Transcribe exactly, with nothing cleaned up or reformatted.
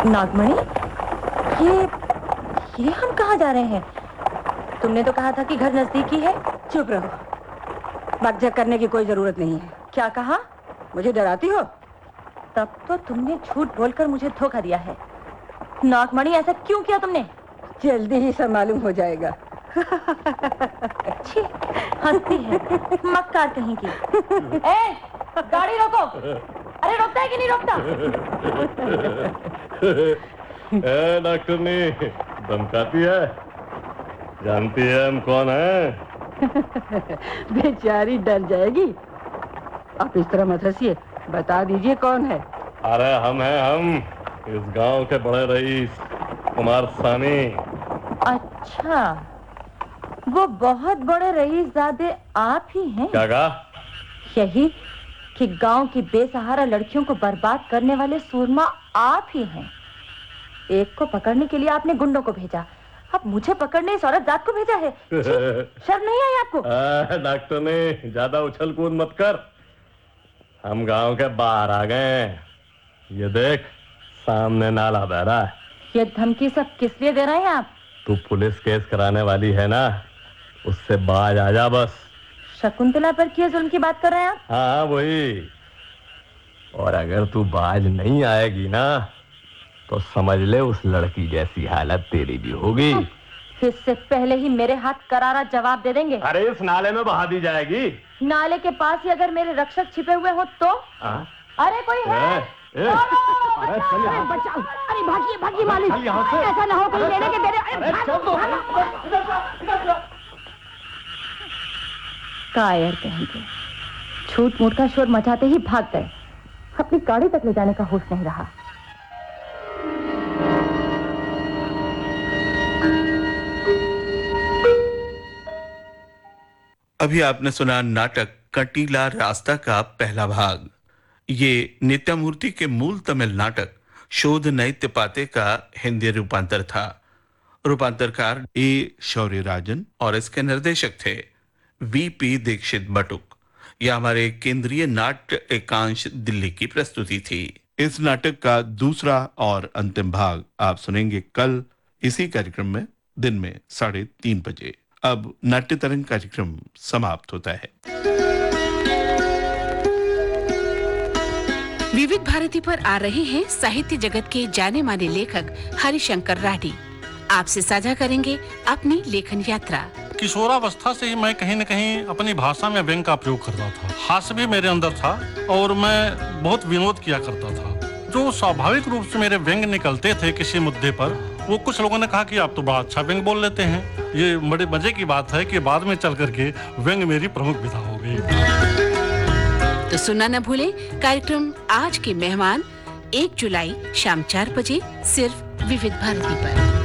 नागमणि, ये ये हम कहाँ जा रहे हैं? तुमने तो कहा था कि घर नजदीक ही है। चुप रहो, बकझक करने की कोई जरूरत नहीं है। क्या कहा? मुझे डराती हो? तब तो तुमने झूठ बोलकर मुझे धोखा दिया है। नागमणि, ऐसा क्यों किया तुमने? जल्दी ही सब मालूम हो जाएगा। छी, हंसती है, मक्कार कहीं की। ए, गाड़ी रोको। अरे रोकता है कि नहीं रोकता? ए डॉक्टरनी, धमकाती है? जानती है हम कौन है? बेचारी डर जाएगी। आप इस तरह मत हंसिए, बता दीजिए कौन है। अरे हम हैं, हम इस गांव के बड़े रईस कुमार सानी। अच्छा, वो बहुत बड़े रईसजादे आप ही हैं? क्या कहा? यही कि गांव की बेसहारा लड़कियों को बर्बाद करने वाले सूरमा आप ही हैं। एक को पकड़ने के लिए आपने गुंडों को भेजा, अब मुझे पकड़ने इस औरत जात को भेजा है। शर्म नहीं आई आपको? डॉक्टर ने ज्यादा उछल कूद मत कर, हम गांव के बाहर आ गए। ये देख, सामने नाला बह रहा है। ये धमकी सब किस लिए दे रहे हैं आप? तू पुलिस केस कराने वाली है ना, उससे बाज आ जा बस। शकुंतला पर किए जुल्म की बात कर रहे हैं आप? हाँ वही। और अगर तू बाज नहीं आएगी ना, तो समझ ले उस लड़की जैसी हालत तेरी भी होगी। इससे पहले ही मेरे हाथ करारा जवाब दे देंगे। अरे इस नाले में बहा दी जाएगी। नाले के पास ही अगर मेरे रक्षक छिपे हुए हो तो? आ? अरे कोई है? ए, ए, अरे बचाओ, अरे भागिए भागिए मालिक, ऐसा ना हो कहीं लेने के तेरे। कायर कहेंगे, छूट मूट का शोर मचाते ही भाग गए। अपनी गाड़ी तक ले जाने का होश नहीं रहा। अभी आपने सुना नाटक कंटीला रास्ता का पहला भाग। ये नित्यामूर्ति के मूल तमिल नाटक शोध नैत्य पाते का हिंदी रूपांतर था। रूपांतरकार ए शौर्यराजन और इसके निर्देशक थे वीपी दीक्षित बटुक। यह हमारे केंद्रीय नाट्य एकांश दिल्ली की प्रस्तुति थी। इस नाटक का दूसरा और अंतिम भाग आप सुनेंगे कल इसी कार्यक्रम में दिन में साढ़े तीन बजे। अब नाट्य तरंग कार्यक्रम समाप्त होता है। विविध भारती पर आ रहे हैं साहित्य जगत के जाने माने लेखक हरिशंकर राठी। आपसे साझा करेंगे अपनी लेखन यात्रा। किशोरावस्था से ही मैं कहीं न कहीं अपनी भाषा में व्यंग का प्रयोग करता था। हास्य भी मेरे अंदर था और मैं बहुत विनोद किया करता था। जो स्वाभाविक रूप से मेरे व्यंग निकलते थे किसी मुद्दे पर, वो कुछ लोगों ने कहा कि आप तो बड़ा अच्छा व्यंग बोल लेते हैं। ये बड़े मजे की बात है कि बाद में चल करके व्यंग मेरी प्रमुख विधा हो गई। तो सुनना न भूलें कार्यक्रम आज के मेहमान एक जुलाई शाम चार बजे सिर्फ विविध भारती पर।